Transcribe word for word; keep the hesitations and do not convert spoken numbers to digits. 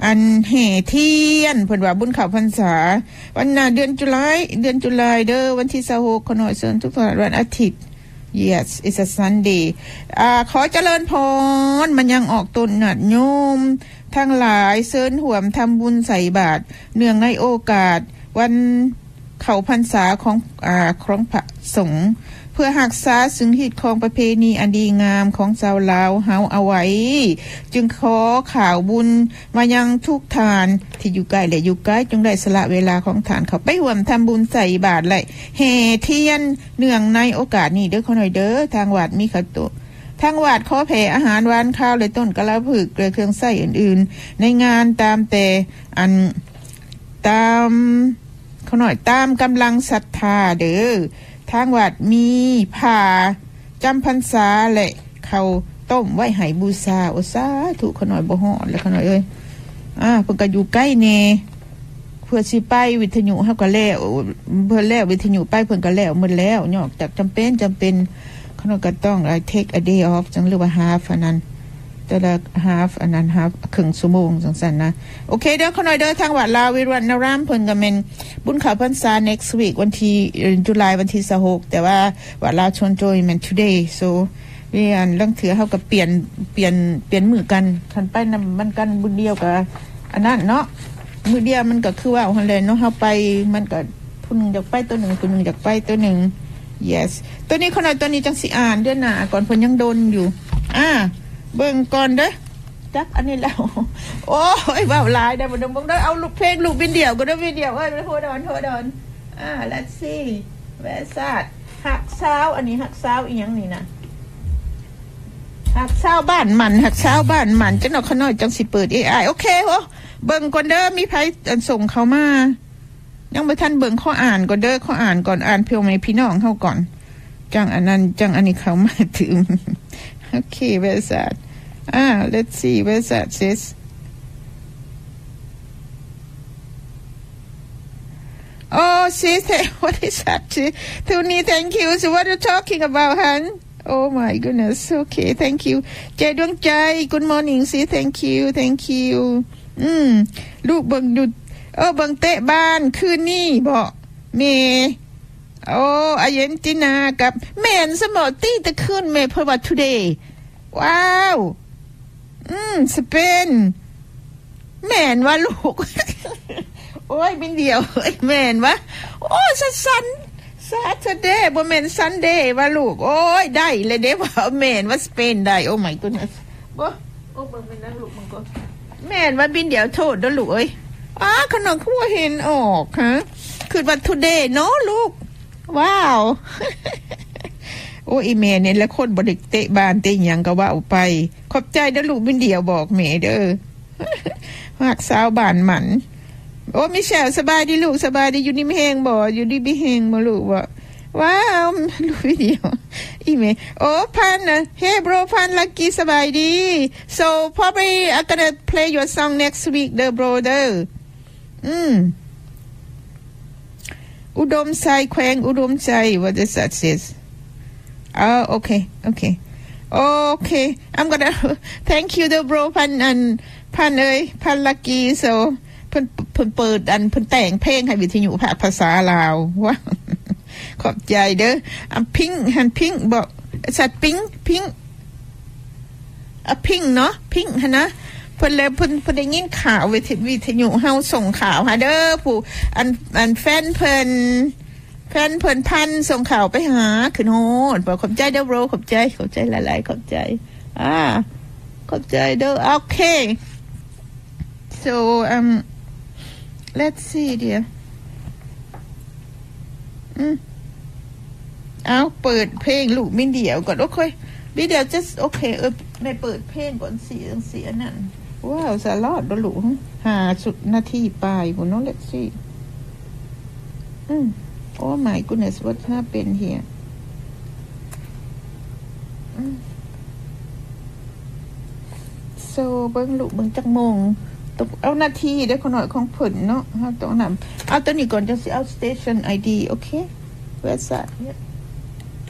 อันแห่เทียนเพิ่นว่าบุญเข้าพรรษาวันน่ะเดือนตุลาเดือนตุลาเด้อวันที่ยี่สิบหกขอหน่อยเชิญทุกท่านวันอาทิตย์ Yes it's a Sunday อ่าขอเจริญพรมันยังออกตนญาติโยมทั้งหลายเชิญร่วมทำบุญใส่บาตรเนื่องในโอกาสวันเข้าพรรษาของอ่าของพระสงฆ์เพื่อรักษาซึ่งฮีตของประเพณีอันดีงามของชาวลาวเฮาเอาไว้จึงขอข่าวบุญมายังทุกทานที่อยู่ใกล้และอยู่ไกลจงได้สละเวลาของทานเข้าไปร่วมทำบุญใส่บาตรและแห่เทียนเนื่องในโอกาสนี้เด้อขอหน่อยเด้อทางวัดมีข้าวตุทางวัดขอแผ่อาหารหวานข้าวและต้นกะลาผึกและเครื่องใช้อื่นๆในงานตามแต่อันตามขอหน่อยตามกำลังศรัทธาเด้อทางวัดมีผ้าจำพรรษาและข้าวต้มไว้ให้บูชาโอสาธุขอหน่อยบ่ฮอดแล้วขอหน่อยเอ้ยอ่าเพิ่นก็อยู่ใกล้แน่เพื่อสิไปวิทยุเฮาก็แล้วเพิ่นแล้ววิทยุไปเพิ่นก็แล้วหมดแล้วนอกจากจำเป็นจำเป็นขอหน่อยก็ต้อง I take a day off จังหรือว่า half อันนั้นแต่ละ half อันนั้น half ครึ่งชั่วโมงจังซั่นนะโอเคเด้อขอหน่อยเด้อทางวัดลาววิรัตนารามเพิ่นก็แม่นบุญเข้าพรรษา next week วันที่ตุลาวันที่ยี่สิบหกแต่ว่าวัดลาวชนโจยแม่น today so เรียนลังเถือเฮาก็เปลี่ยนเปลี่ยนเปลี่ยนมื้อกันคันไปนำมันกันบุญเดียวก็อันนั้นเนาะมื้อเดียวมันก็คือว่าหั่นแหละเนาะเฮาไปมันก็ผู้นึงอยากไปตัวนึงผู้นึงอยากไปตัวนึง yes ตัวนี้ขอหน่อยตัวนี้จังสิอ่านเดือนหน้าก่อนเพิ่นยังโดนอยู่อ่าเบิ่งก่อนเด้อจักอันนี้แล้วโอ้ยว้าวหลายได้บ่ดมบ่ได้เอาลูกเพลงลูกบินเดี่ยวก็ได้วิดีโอเอ้ยโหดอนโหดอนอ่า let's see แวซาดหักเช้าอันนี้หักเช้าอีหยังนี่นะหักเช้าบ้านมันหักเช้าบ้านมันจังเนาะขน้อยจังสิเปิด เอ ไอ โอเคโหเบิ่งก่อนเด้อมีไผอันส่งเข้ามายังบ่ทันเบิ่งข้ออ่านก่อนเด้อข้ออ่านก่อนอ่านเพียงให้พี่น้องเฮาก่อนจังอันนั้นจังอันนี้เข้ามาถึงโอเคแวซาดAh, let's see. Where's that, sis? Oh, sis, what is that? Tony, thank you. So what are you talking about, hon? Oh, my goodness. Okay, thank you. Jai Dwang Jai, good morning, sis. Thank you, thank you. อืมลูกเบิ่งดูเออเบิ่งเตะบ้านคืนนี้บ่แม่โอ้อาเยนตินากับแม่นสมอตี้ตะคืนแม่เพราะว่า today ว้าวอืมสเปนแม่นว่าลูก โอ้ยบินเดียวเอ้ยแม่นวะโอ้ยสันๆ Saturday บ่แม่น Sunday ว่าลูกโอ้ยได้เลยเด้ว่าแม่นว่าสเปนได้โอ้ my goodness บ่โอ้เบิ่งเป็นนะลูกมันก็แม่นว่าบินเดียวโทษเด้อลูกเอ้ยอ้าขนมคือว่าเห็นออกฮะคือว่า today เนาะลูกว้าวโอ้อีแม่เนี่ยละคนบ่ได้เตะบ้านเตะหยังก็ว่าเอาไปขอบใจเด้อลูกบินเดียวบอกแม่เด้อฮักสาวบ้านหมันโอ้มิเชลสบายดีลูกสบายดีอยู่นี่ไม่แห้งบ่อยู่ดีบ่แห้งบ่ลูกบ่ว้าวลูกวิดีโออีแม่โอ้พันนะ Hey bro พัน Lucky สบายดี so probably I'm gonna play your song next week เด้อ bro เด้ออืมอุดมใจแขวงอุดมใจ what does that says oh okay okay okay I'm gonna thank you the bro พันอันพันเอ้ยพัน Lucky so เพิ่นเพิ่นเปิดอันเพิ่นแต่งเพลงให้วิทยุภาษาลาวว้าขอบใจเด้ออันพิงหันพิงบอกสัตว์พิงพิงอะพิงเนาะพิงหั่นนะเพิ่นแล้วเพิ่นเพิ่นได้ยินข่าววิทยุวิทยุเฮาส่งข่าวหาเด้อผู้อันอันแฟนเพิ่นแฟนเพิ่นพันส่งข่าวไปหาขึ้นโหดบอกขอบใจเด้อ bro ขอบใจขอบใจหลายๆขอบใจอ่าขอบใจเด้อโอเค so um let's see dear อืมเอาเปิดเพลงลูกมินเดียวก่อนโอเคมินเดียว just โอเคเออไม่เปิดเพลงก่อนสิเสียนั่นว้าวสลอดบ่ลูกหาสุดนาทีปลายบ่เนาะ let's see อืมOh my goodness what happened here อืม so เบิ่งลูกเบิ่งจักโมงตกเอานาทีได้คนหน่อยของเพิ่นเนาะเฮาต้องนำเอาตัวนี้ก่อนจะสิเอา station ไอ ดี โอเค Where's that